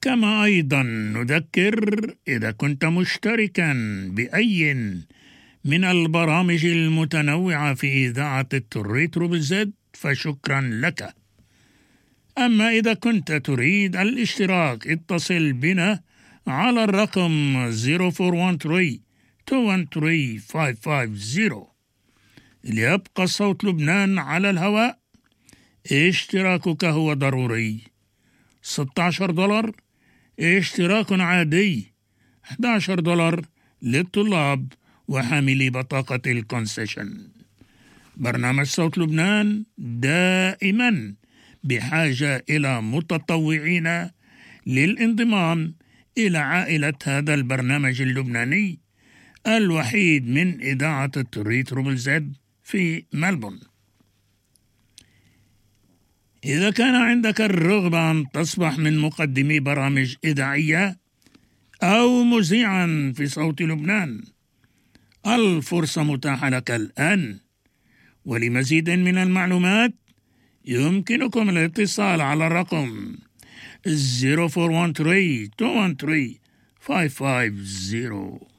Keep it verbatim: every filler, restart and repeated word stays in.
كما أيضا نذكر إذا كنت مشتركا بأي من البرامج المتنوعة في إذاعة الريترو بالزد فشكرا لك. أما إذا كنت تريد الاشتراك اتصل بنا على الرقم صفر أربعة واحد ثلاثة اثنين واحد ثلاثة خمسة خمسة صفر. ليبقى صوت لبنان على الهواء اشتراكك هو ضروري. ستة عشر دولار اشتراك عادي، أحد عشر دولار للطلاب وحاملي بطاقة الكونسيشن. برنامج صوت لبنان دائما بحاجة إلى متطوعين للانضمام إلى عائلة هذا البرنامج اللبناني الوحيد من إذاعة الريترو بالزد في ملبورن. إذا كان عندك الرغبة أن تصبح من مقدمي برامج إذاعية أو مذيعا في صوت لبنان، الفرصة متاحة لك الآن. ولمزيد من المعلومات يمكنكم الاتصال على الرقم صفر أربعة واحد ثلاثة اثنين واحد ثلاثة خمسة خمسة صفر.